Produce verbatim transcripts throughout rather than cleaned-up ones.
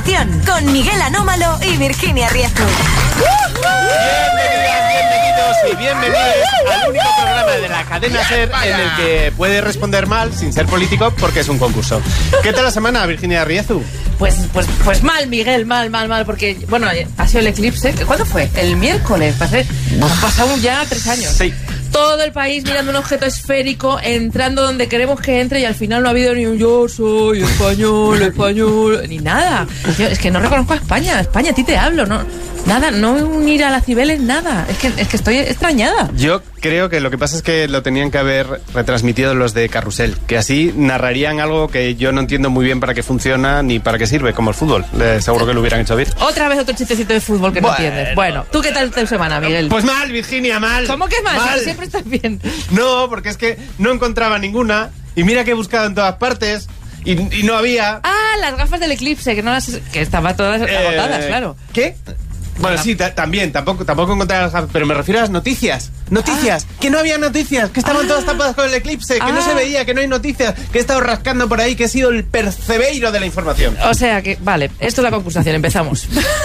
Con Miguel Anómalo y Virginia Riezu. Bienvenidas, bienvenidos y bienvenidos al único programa de la cadena SER en el que puede responder mal sin ser político porque es un concurso. ¿Qué tal la semana, Virginia Riezu? Pues, pues, pues mal, Miguel, mal, mal, mal, porque, bueno, ha sido el eclipse. ¿Cuándo fue? El miércoles, pasé. Han pasado ya tres años. Sí. Todo el país mirando un objeto esférico, entrando donde queremos que entre y al final no ha habido ni un yo soy español, español, ni nada. Yo, es que no reconozco a España. España, a ti te hablo, no, nada, no unir a las Cibeles, nada. Es que, es que estoy extrañada. Yo creo que lo que pasa es que lo tenían que haber retransmitido los de Carrusel, que así narrarían algo que yo no entiendo muy bien para qué funciona ni para qué sirve, como el fútbol. Eh, seguro que lo hubieran hecho bien. Otra vez otro chistecito de fútbol que bueno, no entiendes. Bueno, ¿tú qué tal tu semana, Miguel? Pues mal, Virginia, mal. ¿Cómo que mal? mal. Siempre estás bien. No, porque es que no encontraba ninguna y mira que he buscado en todas partes y, y no había. Ah, las gafas del eclipse, que no las que estaban todas eh, agotadas, claro. ¿Qué? Bueno, sí, ta- también, tampoco, tampoco encontré las gafas, pero me refiero a las noticias. Noticias, ah. que no había noticias, que estaban ah. todas tapadas con el eclipse, que ah. no se veía, que no hay noticias, que he estado rascando por ahí, que he sido el percebeiro de la información. O sea que, vale, esto es la concursación, empezamos.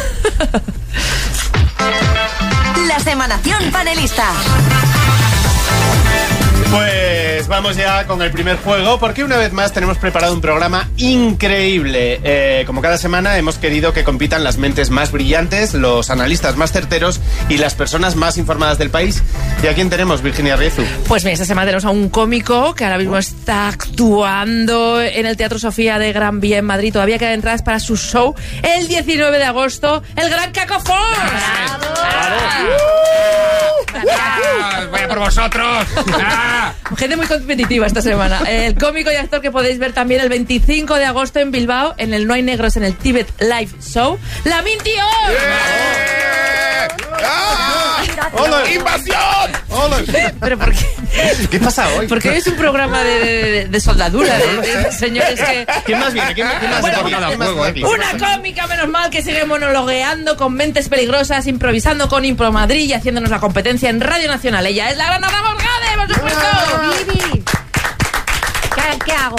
La semanación panelista. Pues vamos ya con el primer juego, porque una vez más tenemos preparado un programa increíble. Eh, como cada semana hemos querido que compitan las mentes más brillantes, los analistas más certeros y las personas más informadas del país. ¿Y a quién tenemos, Virginia Riezu? Pues mira, esta semana tenemos a un cómico que ahora mismo está actuando en el Teatro Sofía de Gran Vía en Madrid. Todavía quedan entradas para su show el diecinueve de agosto, el Gran Caco Force. ¡Bravo! ¡Bravo! ¡Uh! ¡Vaya por vosotros! ¡Ah! Gente muy competitiva esta semana. El cómico y actor que podéis ver también el veinticinco de agosto en Bilbao, en el No hay negros en el Tíbet Live Show, Lamin Dior. ¡Yeah! ¡Ah! ¡Hola! ¡Invasión! ¡Hola! ¿Pero por qué? ¿Qué pasa hoy? Porque es un programa de, de, de soldadura, de, de señores que... ¿Quién más viene? ¿Quién, quién más bueno, viene? una, ¿Quién más juego, viene? Una cómica, menos mal, que sigue monologueando con mentes peligrosas, improvisando con Impro Madrid y haciéndonos la competencia en Radio Nacional. Ella es la gran Ana Morgade, por supuesto. Vivi. ¿Qué, ¿Qué hago?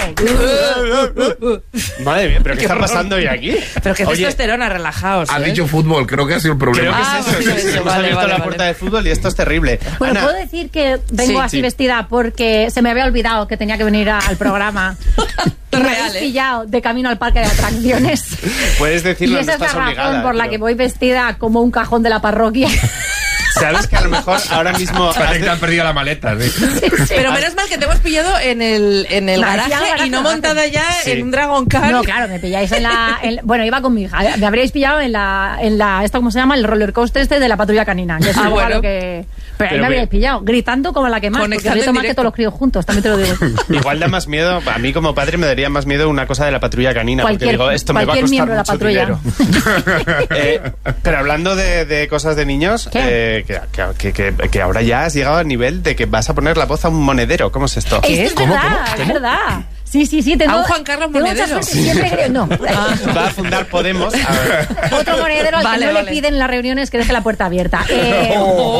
Madre mía, ¿pero qué, qué está pasando hoy aquí? Pero que testosterona, relajaos. Ha ¿eh? dicho fútbol, creo que ha sido el problema. Creo que Ah, es eso, bueno, sí, sí, eso, hemos vale, abierto vale, la vale. puerta de fútbol y esto es terrible. Bueno, Ana, puedo decir que vengo Sí, así sí. vestida porque se me había olvidado que tenía que venir a- al programa. Y me Real, habéis ¿eh? pillado de camino al parque de atracciones. puedes Y decirlo, no esa es la estás razón obligada. por la pero- que voy vestida como un cajón de la parroquia. Sabes que a lo mejor ahora mismo... Parece que te han perdido la maleta, sí. Pero menos mal que te hemos pillado en el, en el No, garaje, sí, al garaje, y no al garaje. montada ya Sí. en un Dragon Car. No, claro, me pilláis en la... en- bueno, iba con mi hija. Me habríais pillado en la... En la ¿esto cómo se llama? El roller coaster este de la patrulla canina. Que es Ah, un poco bueno. lo que... Pero ahí Pero me habríais bien. pillado, gritando como la que más. Porque Conectando grito en más que directo. todos los críos juntos, también te lo digo. Igual da más miedo, a mí como padre me daría más miedo una cosa de la patrulla canina, Cualquier- porque digo, esto me va a cualquier costar miembro de la mucho patrulla. dinero. Eh, pero hablando de, de cosas de niños, ¿Qué? eh, que, que, que, que, que ahora ya has llegado al nivel de que vas a poner la voz a un monedero. ¿Cómo es esto? Esto es ¿Cómo, verdad, cómo? es verdad. Sí, sí, sí. Tengo, ¿A un Juan Carlos tengo mucha Monedero? suerte, siempre creo- No. Va a fundar Podemos. A ver. Otro monedero al Vale, que no vale. le piden en las reuniones que deje la puerta abierta. Eh,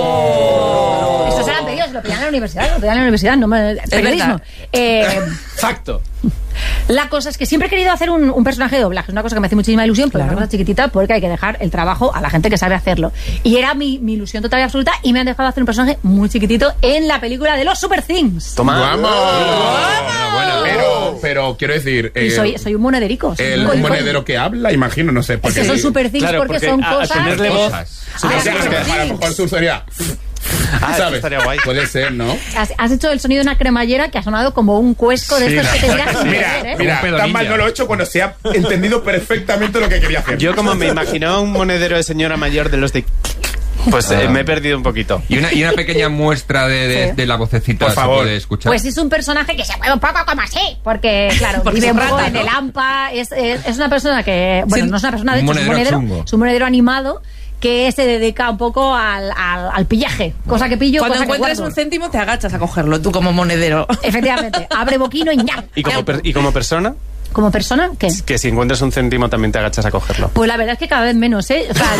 Eso se lo han pedido, se lo pedían en la universidad, se lo pedían en la universidad, no me... Periodismo. verdad. Eh, Facto. la cosa es que siempre he querido hacer un, un personaje de doblaje. Es una cosa que me hace muchísima ilusión, pero es una cosa chiquitita porque hay que dejar el trabajo a la gente que sabe hacerlo. Y era mi, mi ilusión total y absoluta y me han dejado hacer un personaje muy chiquitito en la película de los Super Things. Toma. ¡Vamos! Enhorabuena. Pero, pero quiero decir... Y eh, soy, soy un monederico. soy el un un co- monedero que habla, imagino, no sé. Es Porque que son Super Things Claro, porque, porque son a- a cosas... tenerle que- voz- cosas. Ah, O sea, Super que a lo Things. mejor su sería... Ah, eso ¿Sabes? estaría guay. Puede ser, ¿no? Has, has hecho el sonido de una cremallera que ha sonado como un cuesco de Sí, estos que te miras sin Mira, querer, ¿eh? mira, Un pedo tan ninja. mal no lo he hecho cuando se ha entendido perfectamente lo que quería hacer. Yo como me imaginaba un monedero de señora mayor de los de... Pues eh, me he perdido un poquito. Y una, y una pequeña muestra de, de, Sí. de la vocecita Por se favor. puede escuchar. Pues es un personaje que se mueve un poco como así, porque, claro, Porque vive es un poco rata, en ¿no? el hampa, es, es, es una persona que, bueno, Sí, no es una persona, de un hecho, es un monedero monedero, chungo. es un monedero animado que se dedica un poco al, al, al pillaje, cosa que pillo, Cuando cosa que encuentres guardo. un céntimo te agachas a cogerlo, tú como monedero. Efectivamente, abre boquino y ñam. ¿Y como, per- y como persona? ¿Como persona? ¿Qué? Que si encuentras un céntimo también te agachas a cogerlo. Pues la verdad es que cada vez menos, ¿eh? O sea,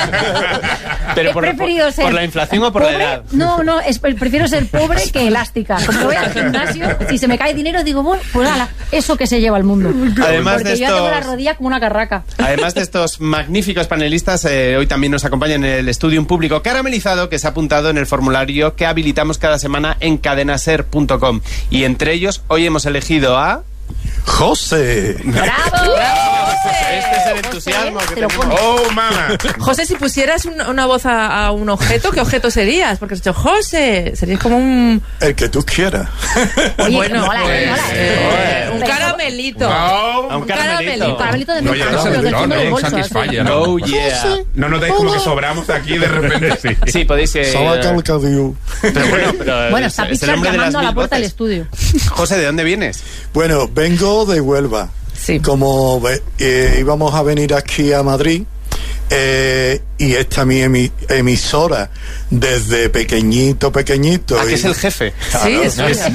ya... Pero he por, preferido por, ser por la inflación o por pobre. la edad. No, no, es, prefiero ser pobre que elástica. Como voy al gimnasio, si se me cae dinero, digo, bueno, pues ala, eso que se lleva al mundo. Además Porque de yo ya tengo estos- las rodillas como una carraca. Además de estos magníficos panelistas, eh, hoy también nos acompaña en el estudio un público caramelizado que se ha apuntado en el formulario que habilitamos cada semana en cadenaser punto com. Y entre ellos, hoy hemos elegido a... José. ¡Bravo! Este es el entusiasmo que Te lo tenemos. ¡Oh, mamá! José, si pusieras un- una voz a, a un objeto, ¿qué objeto serías? Porque has dicho José, serías como un... El que tú quieras. Oye, Bueno, mola, pues, mola. eh, un Pero- caramelito. A un Un caramelito. Caramelito de No, menta, ya pero no, del no, fondo no, del un bolso, Satisfyer, así. ¿no? Oh yeah. No notáis como que sobramos de aquí de repente. Sí, podéis... eh, Sala Calcadiu. pero bueno, pero Bueno, es- está es el Pixar hombre de las llamando a la mil puerta del voces. estudio. José, ¿de dónde vienes? Bueno, vengo de Huelva. Sí. Como ve- eh, íbamos a venir aquí a Madrid, eh, y esta mi emi- emisora desde pequeñito, pequeñito. ¿A qué y- es el jefe? Sí, es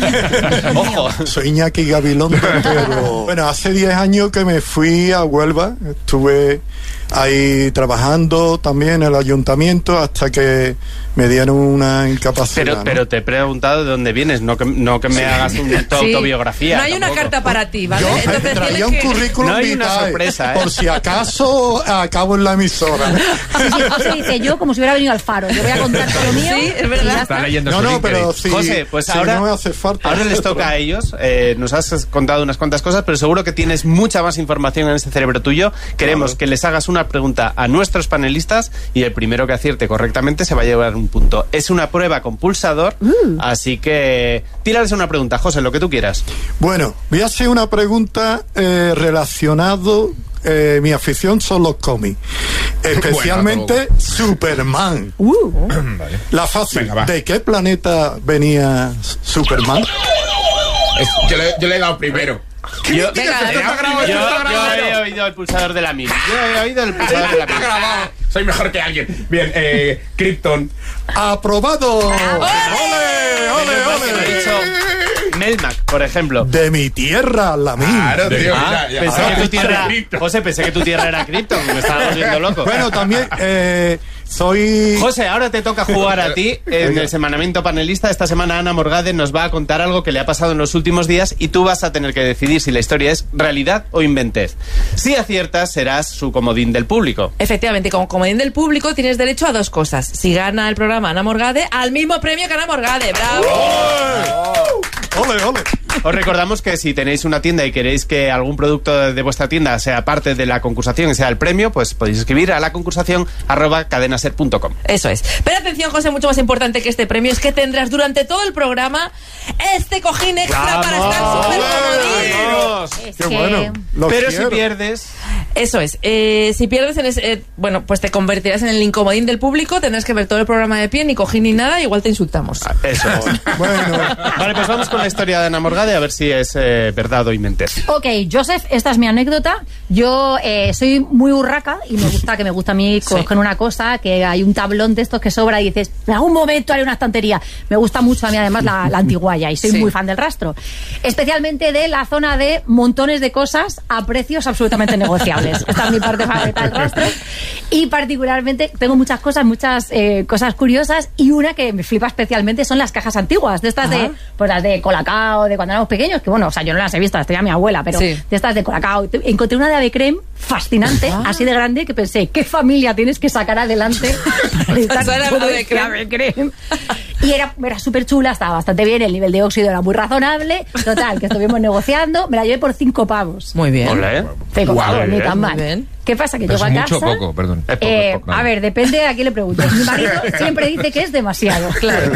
Ojo. Soy Iñaki Gabilondo, pero bueno, hace diez años que me fui a Huelva, estuve ahí trabajando también en el ayuntamiento hasta que me dieron una incapacidad. Pero, ¿no? pero te he preguntado de dónde vienes, no que, no que me hagas un, tu Sí. autobiografía. No hay una tampoco. carta para ti, ¿vale? Yo Entonces traía tienes un que- currículum No hay una vitae, sorpresa, ¿eh? por si acaso acabo en la emisora. Sí, sí, José dice yo como si hubiera venido al faro. Yo voy a contar todo lo mío. Sí, es y verdad. ya Está está. leyendo No, su no, LinkedIn. pero si, José, pues si ahora, no me hace falta. ahora les toca a ellos. Eh, nos has contado unas cuantas cosas, pero seguro que tienes mucha más información en ese cerebro tuyo. Queremos Claro. que les hagas una pregunta a nuestros panelistas y el primero que acierte correctamente se va a llevar un punto. Es una prueba con pulsador, así que tírales una pregunta, José, lo que tú quieras. Bueno, voy a hacer una pregunta eh, relacionado. Eh, mi afición son los cómics, especialmente Superman. Uh, La fácil. Venga, va. ¿De qué planeta venía Superman? Es- yo, le, yo le he dado primero. Yo, Venga, yo- está grabado, yo- está yo grabado. he oído el pulsador de la mil. Yo he oído el pulsador de la mil. Está grabado. Soy mejor que alguien. Bien, eh, Krypton. ¡Aprobado! ¡Ole, ole, Menos mal que me ha ole! dicho Melmac, por ejemplo. De mi tierra, la mía. Claro, tío. Ah, ya, ya. pensé Ah, que tu tierra, Krypton. José, pensé que tu tierra era Krypton, me estaba volviendo loco. Bueno, también eh, soy... José, ahora te toca jugar a ti en el semanamiento panelista. Esta semana Ana Morgade nos va a contar algo que le ha pasado en los últimos días y tú vas a tener que decidir si la historia es realidad o inventez. Si aciertas, serás su comodín del público. Efectivamente, como comodín del público tienes derecho a dos cosas. Si gana el programa Ana Morgade, al mismo premio que Ana Morgade. ¡Bravo! Ole, ole. Os recordamos que si tenéis una tienda y queréis que algún producto de vuestra tienda sea parte de la concursación y sea el premio, pues podéis escribir a la concursación arroba cadenaser punto com. Eso es. Pero atención, José, mucho más importante que este premio es que tendrás durante todo el programa este cojín extra para estar súper comodín. ¡Vamos! es Qué que- bueno. Lo Pero quiero. si pierdes... Eso es. Eh, si pierdes en ese, eh, bueno, pues te convertirás en el incomodín del público, tendrás que ver todo el programa de pie, ni cojín ni nada, igual te insultamos. Eso. Bueno, Vale, pues vamos con la historia de Ana Morgade a ver si es eh, verdad o inventez. Ok, Joseph, esta es mi anécdota. Yo eh, soy muy urraca y me gusta que me gusta a mí coger una cosa, que hay un tablón de estos que sobra y dices, en algún momento haré una estantería. Me gusta mucho a mí además la, la antiguaya y soy Sí. muy fan del rastro. Especialmente de la zona de montones de cosas a precios absolutamente negociables. Esta es mi parte favorita del rastro. Y particularmente tengo muchas cosas, muchas eh, cosas curiosas y una que me flipa especialmente son las cajas antiguas, de estas de, pues las de Colacao, de cuando éramos pequeños, que bueno, o sea, yo no las he visto, las tenía mi abuela, pero Sí. de estas de Colacao. Encontré una de Ave Creme fascinante, así de grande, que pensé, ¿qué familia tienes que sacar adelante para necesitar Eso era todo Ave este Creme. Ave Creme? Y era, era súper chula, estaba bastante bien, el nivel de óxido era muy razonable. Total, que estuvimos negociando, me la llevé por cinco pavos. Muy bien. Ole. Cinco Guau, pavos, ni bien, tan muy mal. bien. ¿Qué pasa? Que Pero llego es a mucho casa... o poco, perdón. Es poco, Eh, es poco. a ver, depende de a quién le preguntes. Mi marido siempre dice que es demasiado. Claro.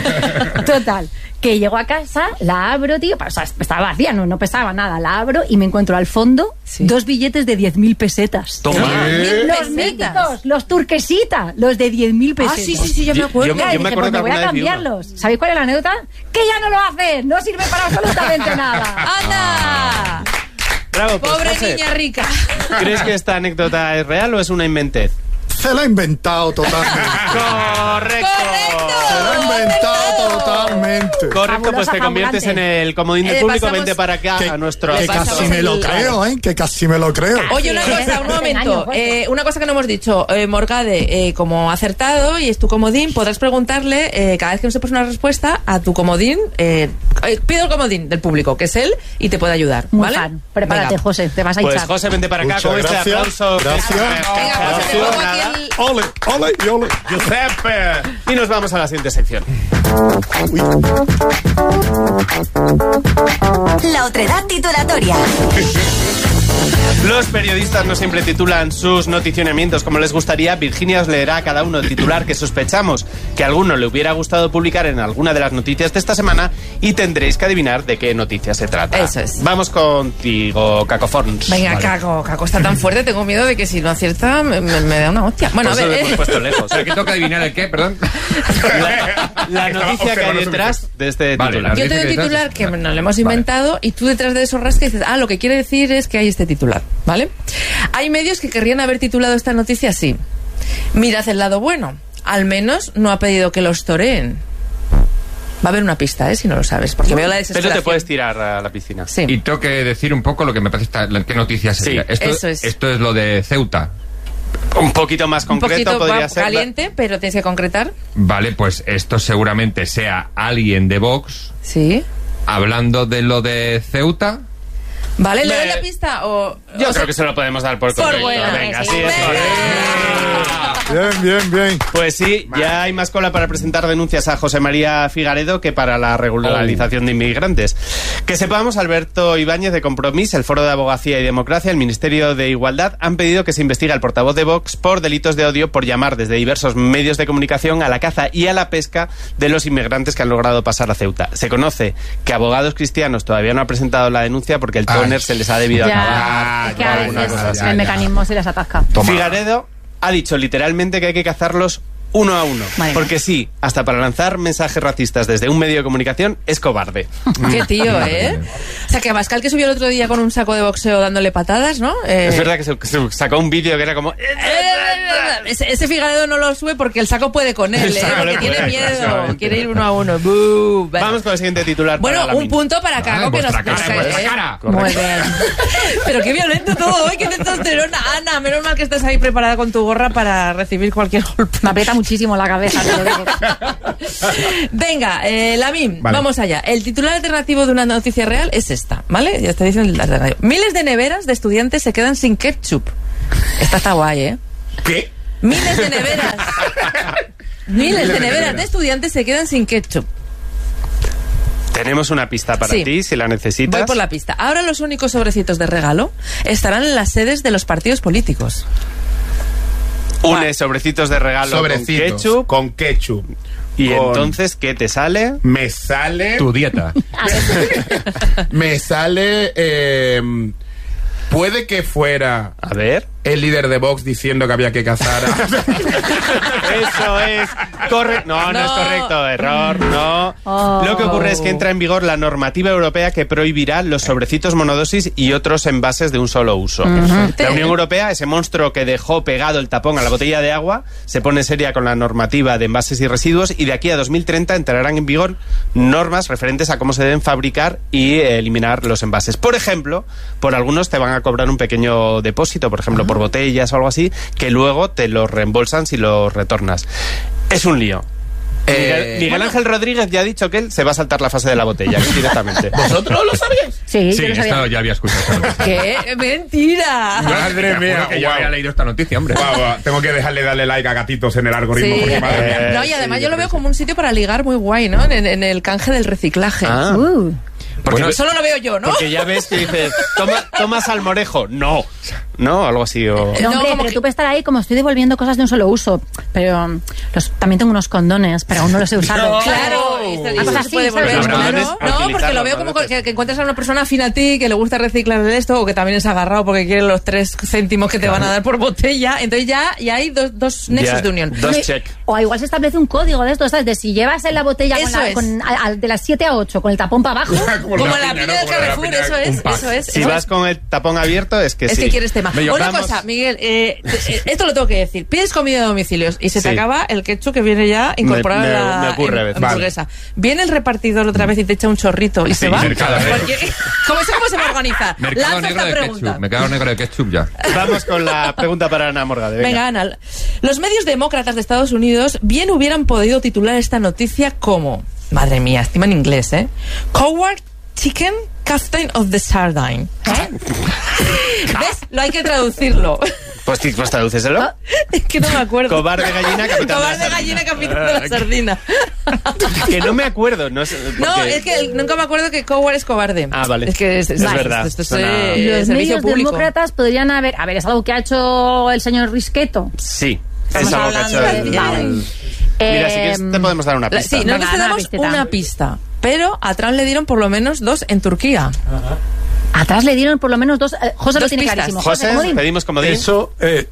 Total, que llego a casa, la abro, tío, o sea, estaba vacía, no, no pesaba nada, la abro y me encuentro al fondo Sí. dos billetes de diez mil pesetas. Toma. ¿Qué? Los Pesetas. míticos, los turquesita, los de diez mil Ah, pesetas. sí, sí, sí, yo me Yo- acuerdo. yo- Claro, y me dije, acuerdo pues que me voy a alguna vez vi uno. cambiarlos. ¿Sabéis cuál es la anécdota? Que ya no lo hace, no sirve para absolutamente nada. ¡Anda! Bravo, pues, Pobre José, niña rica. ¿crees que esta anécdota es real o es una inventez? se la ha inventado totalmente. Correcto. Se la ha inventado totalmente. Correcto, Fabulosa, pues te conviertes en fabulante. el comodín del Eh, público. pasamos- Vente para acá Que, a nuestro que pasamos casi me el- lo creo, ¿eh? Que casi me lo creo. Oye, una Sí, cosa, eres un un momento. engaño, fuerte. Eh, una cosa que no hemos dicho. Eh, Morgade, eh, como ha acertado y es tu comodín, podrás preguntarle eh, cada vez que no sepas una respuesta a tu comodín. Eh, eh, pido el comodín del público, que es él, y te puede ayudar. Muy ¿vale? fan. Prepárate, Venga. José, te vas a Pues hinchar. José, vente para acá Muchas con este gracias. aplauso. Gracias. Venga, José, te pongo aquí el... Ole, ole y ole. Giuseppe. Y nos vamos a la siguiente sección. La otredad titulatoria. Los periodistas no siempre titulan sus noticionamientos como les gustaría. Virginia os leerá a cada uno el titular que sospechamos que a alguno le hubiera gustado publicar en alguna de las noticias de esta semana y tendréis que adivinar de qué noticia se trata. Eso es. Vamos contigo, Cacoforns. Venga, Vale. Caco, Caco está tan fuerte, tengo miedo de que si no acierta me, me- me da una hostia. Bueno, Por a eso ver, lo hemos eh, puesto lejos. O sea, que tengo que adivinar el qué, perdón. La, la noticia que hay detrás de este Vale, titular. yo te doy un Noticia que titular detrás- que nos lo hemos Vale. inventado y tú detrás de eso rascas y dices, ah, lo que quiere decir es que hay este titular, ¿vale? Hay medios que querrían haber titulado esta noticia así. Mirad el lado bueno. Al menos no ha pedido que los toreen. Va a haber una pista, ¿eh? Si no lo sabes, porque veo la Pero desesperación. te puedes tirar a la piscina. Sí. Y tengo que decir un poco lo que me parece esta, la- qué noticia sería. Sí, esto, eso es. esto es lo de Ceuta. Un poquito más Un concreto poquito podría va ser. caliente, pero tienes que concretar. Vale, pues esto seguramente sea alguien de Vox Sí. hablando de lo de Ceuta. ¿Vale? ¿Le doy Me- la pista o...? Yo o creo sea, que se lo podemos dar por Por correcto. buena. Venga, Sí, sí, sí. es Venga. Bien, bien, bien. Pues sí, ya hay más cola para presentar denuncias a José María Figaredo que para la regularización de inmigrantes. Que sepamos, Alberto Ibáñez de Compromís, el Foro de Abogacía y Democracia, el Ministerio de Igualdad han pedido que se investigue al portavoz de Vox por delitos de odio por llamar desde diversos medios de comunicación a la caza y a la pesca de los inmigrantes que han logrado pasar a Ceuta. Se conoce que Abogados Cristianos todavía no ha presentado la denuncia porque el Ay. tóner se les ha debido Ya, acabar. es que a alguna cosa veces así. el mecanismo se les atasca. Toma. Figaredo ha dicho literalmente que hay que cazarlos uno a uno. Madre Porque sí, hasta para lanzar mensajes racistas desde un medio de comunicación es cobarde. Qué tío, ¿eh? O sea, que Abascal, que subió el otro día con un saco de boxeo dándole patadas, ¿no? Eh, Es verdad que se, que se sacó un vídeo que era como... Ese, ese Figaredo no lo sube porque el saco puede con él, El ¿eh? saco Porque le tiene puede, miedo. exactamente. Quiere ir uno a uno. ¡Bú! Venga. Vamos con el siguiente titular. Bueno, para la un min. punto para Caco, Ah, que nos... vuestra cara, nos- vuestra ¿eh? cara. Muy bien. Pero qué violento todo hoy, qué testosterona. Ana, menos mal que estás ahí preparada con tu gorra para recibir cualquier golpe. Me aprieta muchísimo la cabeza, te lo digo. Venga, eh, Lamin, Vale. vamos allá. El titular alternativo de una noticia real es esta, ¿vale? Ya está diciendo el alternativo. Miles de neveras de estudiantes se quedan sin ketchup. Esta está guay, ¿eh? ¿Qué? Miles de neveras. Miles de neveras de estudiantes se quedan sin ketchup. Tenemos una pista para Sí. ti, si la necesitas. Voy por la pista. Ahora los únicos sobrecitos de regalo estarán en las sedes de los partidos políticos. Une sobrecitos de regalo Sobrecitos. con ketchup. Con ketchup. Y Con- entonces, ¿qué te sale? Me sale... Tu dieta. Me sale... eh, puede que fuera A ver. el líder de Vox diciendo que había que cazar a... Eso es correcto. No, no, es No. correcto. Error, no. Oh. Lo que ocurre es que entra en vigor la normativa europea que prohibirá los sobrecitos monodosis y otros envases de un solo uso. La Unión Europea, ese monstruo que dejó pegado el tapón a la botella de agua, se pone seria con la normativa de envases y residuos y de aquí a dos mil treinta entrarán en vigor normas referentes a cómo se deben fabricar y eh, eliminar los envases. Por ejemplo, por algunos te van a cobrar un pequeño depósito, por ejemplo, por botellas o algo así, que luego te los reembolsan si los retornas. Es un lío. Eh, Miguel, Miguel Ángel Rodríguez ya ha dicho que él se va a saltar la fase de la botella directamente. ¿Vosotros lo sabíais? Sí, Sí, yo lo esto sabía. ya había escuchado esta noticia. ¡Qué mentira! Madre Te mía, juro que yo guau. había leído esta noticia, hombre. Guau, guau, tengo que dejarle darle like a gatitos en el algoritmo Sí. porque madre mía. No, y además sí, yo lo yo veo creo como un sitio para ligar muy guay, ¿no? En, en el canje del reciclaje. Ah, Uh. porque, Bueno, Solo lo veo yo, ¿no? porque ya ves que dices, toma, toma salmorejo. No. No, algo así. O... No, No, hombre, como pero que- tú puedes estar ahí como estoy devolviendo cosas de un solo uso. Pero um, los, también tengo unos condones, pero aún no los he usado. Claro, esto, Una esto cosa se así, puede ¿sabes? volver, Habrá claro. veces a No, porque utilizarlo, lo veo a como veces. que, que encuentras a una persona afín a ti que le gusta reciclar el esto o que también es agarrado porque quiere los tres céntimos que te van a dar por botella. Entonces ya, ya hay dos, dos nexos Ya, de unión. Dos check. O igual se establece un código de esto, ¿sabes? De si llevas en la botella con Eso la- es. con- a- a- de las siete a ocho con el tapón para abajo. Como la piña del Carrefour, eso es, Si eso vas es. con el tapón abierto, es que Es sí. que quieres tema. Bello, Una vamos. cosa, Miguel, eh, eh, esto lo tengo que decir. Pides comida a domicilios y se te Sí. acaba el ketchup que viene ya incorporado Me- me- a la me ocurre a em- veces. hamburguesa. Viene el repartidor otra vez y te echa un chorrito y se va. Mercado Negro. Porque, ¿cómo sé cómo se va a organizar? Mercado Lanza negro esta de pregunta. ketchup. Mercado negro de ketchup ya. Vamos con la pregunta para Ana Morgade. Venga. Venga, Ana. Los medios demócratas de Estados Unidos bien hubieran podido titular esta noticia como, madre mía, estima en inglés, ¿eh? Coward Chicken Captain of the Sardine. ¿Ves? Lo hay que traducirlo. Pues, sí, pues tradúceselo. Es que no me acuerdo. Cobarde gallina, capitán de la Cobarde sardina. gallina, capitán de la sardina. Que no me acuerdo. No, sé, No, porque- es que el- nunca me acuerdo que Coward es cobarde. Ah, vale. Es que es, Es vale, verdad, Esto es suena- eh, Los servicio medios público. demócratas podrían haber... A ver, es algo que ha hecho el señor Risqueto. Sí. Estamos Es algo que ha hablando hecho de- el- Vale. el- Mira, si quieres te podemos dar una La- pista. sí, Venga, nosotros te una damos pistita. una pista. Pero a Trump le dieron por lo menos dos en Turquía. Atrás le dieron por lo menos dos... eh, José lo Dos tiene pistas. clarísimo. José, comodín. pedimos comodín. Eso, eh,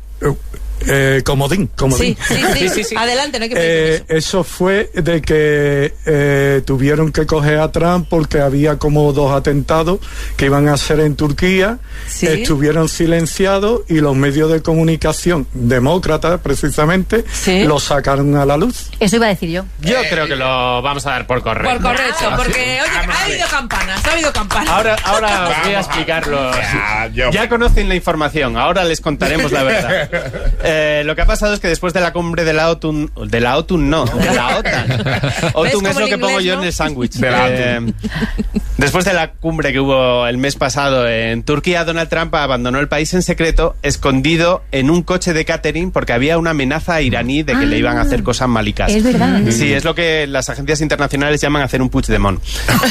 eh, comodín, comodín. Sí, sí, sí, Sí, sí, sí. Adelante, no hay que pedir Eh, permiso. eso fue de que eh, tuvieron que coger a Trump porque había como dos atentados que iban a hacer en Turquía, Sí. estuvieron silenciados y los medios de comunicación demócratas precisamente Sí. lo sacaron a la luz. Eso iba a decir yo. Yo creo que lo vamos a dar por correcto. Por correcto, porque, oye, Vamos ha a ver. habido campanas, ha habido campanas. Ahora, ahora os voy a Vamos a- explicarlo. Ya, yo- Ya conocen la información, ahora les contaremos la verdad. Eh, lo que ha pasado es que después de la cumbre de la OTAN, de la OTAN no, de la OTAN. OTAN como es lo en que pongo inglés, yo no? en el sándwich. De la Eh, después de la cumbre que hubo el mes pasado en Turquía, Donald Trump abandonó el país en secreto, escondido en un coche de catering porque había una amenaza iraní de que le iban a hacer cosas malicas. Es verdad. Sí, es lo que las agencias internacionales llaman hacer un Puigdemont.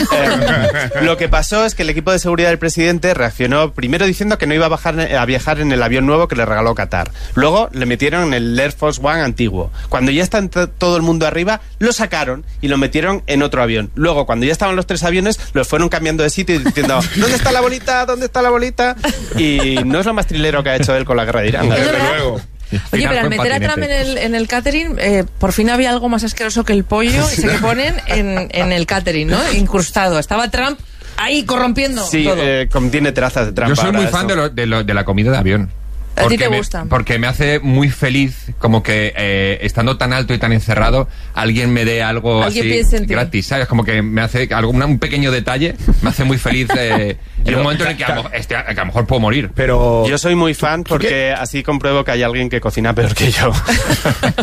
Eh, lo que pasó es que el equipo de seguridad del presidente reaccionó primero diciendo que no iba a, bajar, a viajar en el avión nuevo que le regaló Qatar. Luego le metieron en el Air Force One antiguo. Cuando ya está t- todo el mundo arriba, lo sacaron y lo metieron en otro avión. Luego, cuando ya estaban los tres aviones, los fueron cambiando de sitio y diciendo ¿dónde está la bolita? ¿Dónde está la bolita? Y no es lo más trilero que ha hecho él con la guerra de Irán. Desde verdad. luego. Oye, Final pero al con meter a Trump en patinete. el, en el catering, eh, por fin había algo más asqueroso que el pollo ese que ponen en, en el catering, ¿no? Incrustado. Estaba Trump ahí corrompiendo Sí, todo. eh, contiene trazas de trampa. Yo soy ahora muy eso. fan de, lo- de, lo- de la comida de avión. ¿A ti Porque te me- gusta? Porque me hace muy feliz como que eh, estando tan alto y tan encerrado, alguien me dé algo Alguien así piense en ti. gratis, ¿sabes? Como que me hace algo, una- un pequeño detalle, me hace muy feliz eh, en un momento en el que a, lo, este, que a lo mejor puedo morir. Pero Yo soy muy fan porque así compruebo que hay alguien que cocina peor que yo.